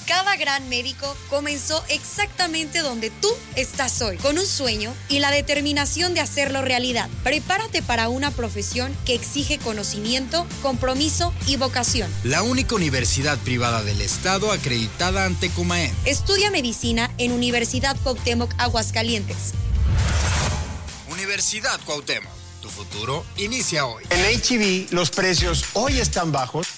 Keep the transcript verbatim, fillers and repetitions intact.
Cada gran médico comenzó exactamente donde tú estás hoy, con un sueño y la determinación de hacerlo realidad. Prepárate para una profesión que exige conocimiento, compromiso y vocación. La única universidad privada del estado acreditada ante Comaen. Estudia medicina en Universidad Cuauhtémoc, Aguascalientes. Universidad Cuauhtémoc, tu futuro inicia hoy. En H E B los precios hoy están bajos.